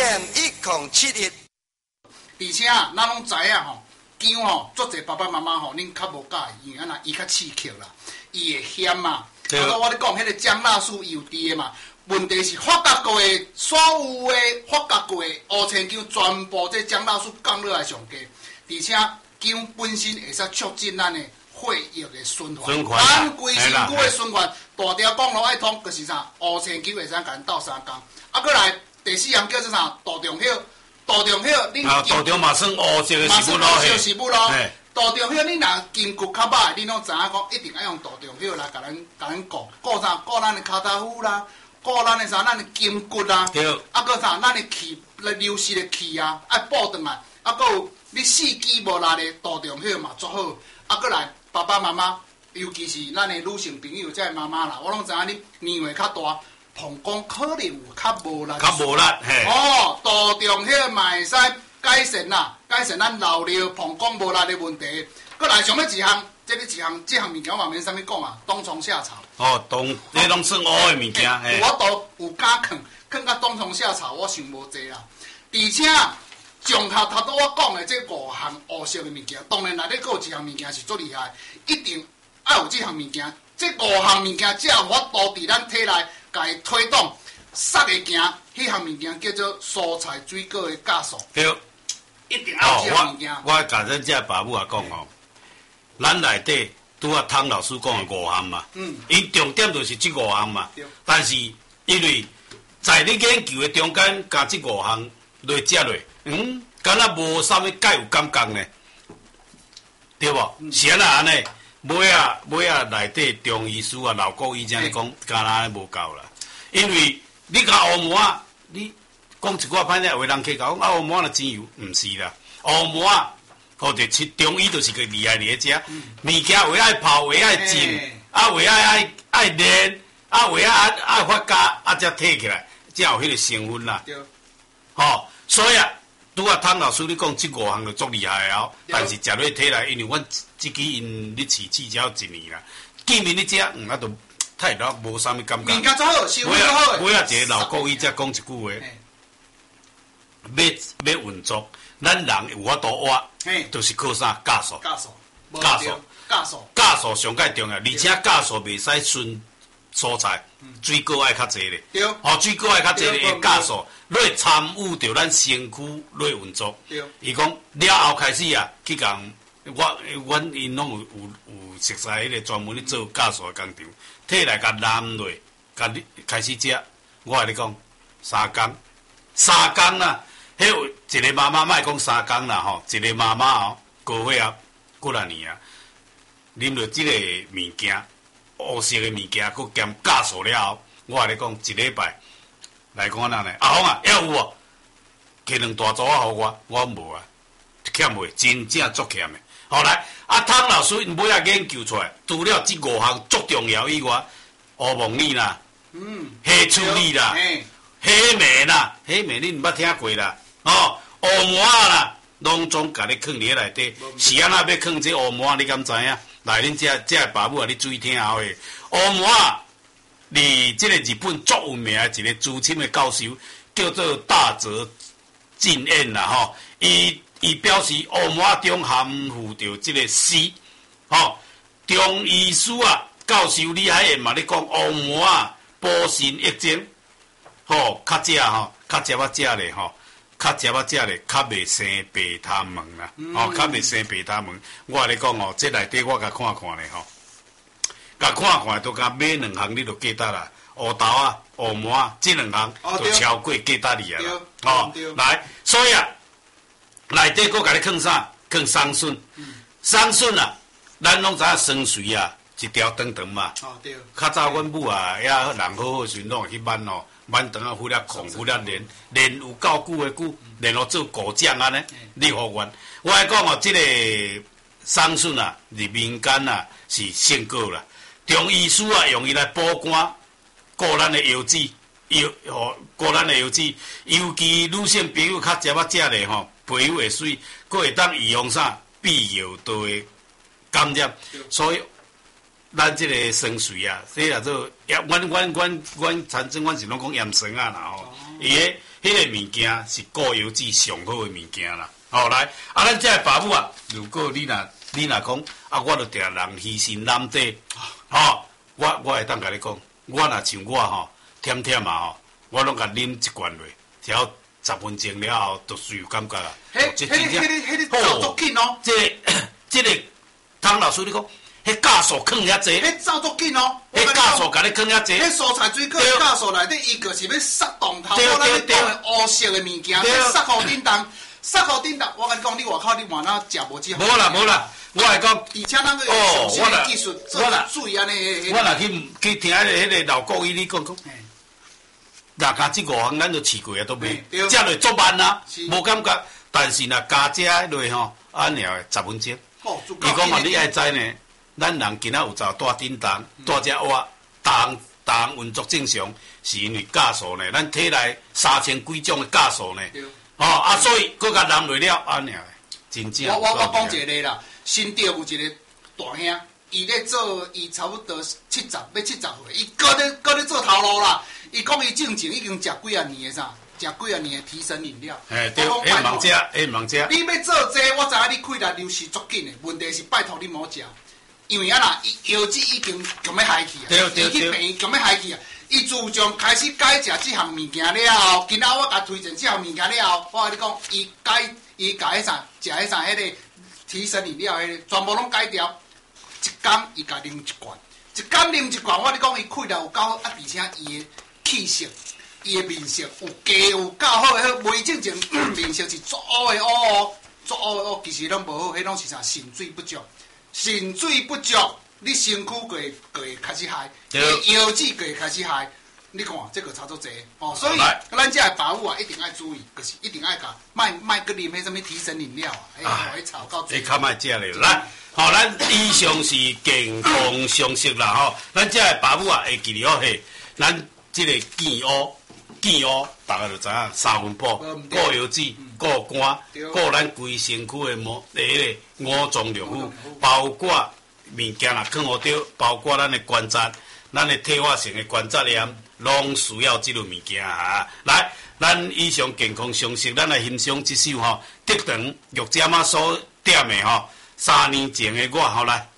FM1071。 而且啊，咱拢知影吼，姜吼，足侪爸爸妈妈吼，恁较无介意，因为伊较刺激啦，伊会咸嘛。啊，我咧讲，迄个姜辣素有伫的嘛。问题是发觉过的所有的发觉过的乌青姜，全部这姜辣素降落来上低，而且姜本身会使促进咱的血液的循环，咱规身躯的循环，大条公路爱通，就是啥？乌青姜会使甲咱斗3工。啊，过来第4项叫做啥？杜仲叶。杜仲叶，恁杜仲嘛算乌色的食物咯， 嘛算乌色食物咯。杜仲叶，恁若筋骨较歹，恁拢知影讲，一定要用杜仲叶来甲咱顾啥？顾咱的骹踏夫啦。顾咱的啥，咱的筋骨啦，啊，搁啥，咱的气流失的气啊，爱补转来，啊，搁有你四肢无力的杜仲叶嘛足好，啊，搁来爸爸妈妈，尤其是咱的女性朋友，即个妈妈啦，我拢知影你年岁较大，膀胱可能有较无力， 嘿。 哦，杜仲叶嘛会使改善啦，改善咱老了膀胱无力的问题。搁来上尾一项，这项物件我嘛免啥物讲啊，冬虫夏草。 哦，你拢算乌的物件，嘿。 我都有敢囥到冬虫夏草，我想无济啦。而且综合头拄我讲的这5项乌色的物件，当然内底佫有一项物件是足厉害，一定要有这项物件。这5项物件才有法度伫咱体内甲伊推动杀会行。迄项物件叫做蔬菜水果的酵素。 对。 一定要有这项物件。 我甲咱这爸母也讲吼，咱内底。拄啊，汤老师讲的5项嘛，因重点就是这5项嘛。但是因为在你研究的中间，加这5项落接落，敢若无啥物介有感觉呢，对无？是安那安尼，尾啊内底中医师啊、老国医这样讲，敢若安尼无够啦。因为你甲乌毛仔，你讲一寡歹听话，人客讲乌毛仔真油，毋是啦，乌毛仔。或者吃中医就是个厉害咧，食物件话爱泡，话爱浸，啊话爱炼，啊话爱发酵，啊才摕起来，才有迄个成分啦。吼，所以啊，拄啊汤老师你讲这5项就足厉害哦，但是食落体内，因为阮即支因咧饲只有1年啦，见面你食，啊都太老无啥物感觉。 物件足好，成分足好。 尾啊一个老国医才讲一句话，要运作。咱人有法度活，就是靠啥？酵素。酵素上介重要，而且酵素袂使纯蔬菜，水果爱较济咧。 对。 哦，水果爱较济咧，酵素落参与着咱身躯落运作。 对。 伊讲了后开始啊，去共阮因拢有熟悉迄个专门咧做酵素的工厂，体内甲揽落，甲你开始食。我甲你讲3工啦。迄有一个妈妈，莫讲3工啦吼，一个妈妈哦，过岁啊，几啊年啊，啉着即个物件，乌色的物件，佮兼酵素了后，我甲你讲，一礼拜来讲安尼，阿峰啊，还有无？摕2大组仔互我无啊，欠袂，真正足欠的。后来啊，汤老师因尾仔研究出来，除了这5项足重要以外，乌蒙利啦，黑醋栗啦，黑莓啦，黑莓你毋捌听过啦？哦，乌毛仔啦，拢总甲你藏伫内底，是安那要藏这乌毛仔？你敢知影？来，恁这爸母啊，你注意听下诶。乌毛仔，伫即个日本足有名诶一个资深诶教授，叫做大泽进彦啦吼。伊表示乌毛仔中含附着即个硒，吼。中医师啊，教授李海燕嘛咧讲乌毛仔补肾益精，吼，较食吼，较食啊食咧吼。较食啊食咧，较袂生白头毛啦，较袂生白头毛。我甲你讲哦，这内底我甲看看咧吼，甲看看都甲买2项，你就记得啦。乌豆啊、乌毛啊，这2项就超过记得你啊啦。哦，来，所以啊，内底佫甲你放啥？放桑笋。桑笋啊，咱拢知影酸水啊，一条长长嘛。 哦，对。 较早阮母啊，遐人好好时拢会去挽哦。满肠啊，敷了控，敷了连有够久的久，连互做果酱安尼，你互阮。我来讲哦，这个桑笋啊，入民间啊是仙果啦。中医师啊，用伊来补肝，顾咱的腰子，顾咱的腰子，尤其女性朋友较食啊食咧吼，皮肤会水，佫会当预防啥泌尿道的感染，所以。咱即个酸水啊，这叫做阮产生，阮是拢讲盐酸啊啦吼。伊迄个物件是固油脂上好的物件啦。好来，咱这爸母啊，如果你若讲我著定人牺牲染底，我会当甲你讲，我若像我忝忝啊我拢甲啉一罐落，调10分钟了后，就随有感觉啊。 迄走足紧哦。 这个汤老师你讲，迄酵素放遐济， 迄走足紧哦。 迄酵素甲你放遐济， 迄蔬菜水果的酵素内底，伊就是要杀动头，咱咧讲的乌色的物件，杀互叮当。我甲你讲，你外口你换哪食无这？ 无啦，我来讲， 而且咱个上新的技术，做水安尼。 我若去听迄个老国医，你讲，若加这5项咱就试过啊，都袂，食落足慢啊，无感觉。但是若加这落安尔10分钟。伊讲嘛，你爱知呢，咱人今仔有走带叮当，带只活，当运作正常，是因为酵素呢，咱体内3000几种的酵素呢。所以佮甲染落了安尔，真正。 我讲一个啦，新店有一个大兄，伊咧做，伊差不多70岁，伊搁咧做头路啦。伊讲伊正经已经食几啊年的啥，食几啊年的提神饮料。 对，忙食。 你要做这，我知影你开力流失足紧的，问题是拜托你莫食，因为药剂已经强要害去啊，伊去病强要害去啊。伊自从开始改食这项物件了后，今仔我甲推荐这项物件了后，我甲你讲，伊改迄啥，食迄啥迄个提神饮料，迄个全部拢改掉。一天伊甲啉一罐，我跟你讲，伊开力有够好，而且伊的气色、伊的面色有够好的，袂正经面色是足乌的乌，其实拢无好，迄拢是啥肾水不足，你身躯会开始害，腰子会开始害。你看，这个差足济所以咱这爸母啊，一定要注意，就是一定要甲卖个啉迄什么提神饮料啊，迄炒到最。 较卖食咧，来，咱以上是健康常识啦咱这爸母啊会记得嘿，咱这个健乌，大家就知影3分饱，顾腰子，顾肝，顾咱规身躯的五脏六腑，包括。物件若放好着，包括咱的关节、咱的退化性的关节炎，拢需要这类物件来，咱以上健康常识，咱来欣赏这首德长玉尖仔所点的3年前的我来。